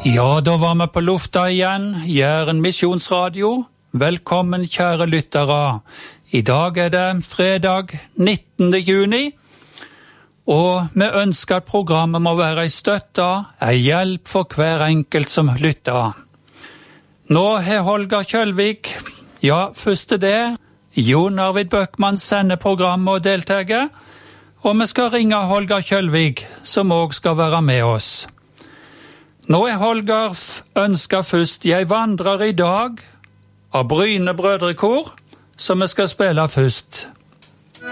Ja, da var vi på lufta igjen, Jæren Misjonsradio. Velkommen, kjære lyttere. I dag er det fredag 19. juni, og vi ønsker at programmet må være en støtte, en hjelp for hver enkelt som lytter. Nå har Holger Kjølvik, ja, først er det, Jon Arvid Bøckmann sender programmet og deltager, og vi skal ringe Holger Kjølvik, som også skal være med oss. Nå er Holger ønsket først Jeg vandrer i dag av Bryne Brødrekor, som vi skal spille først.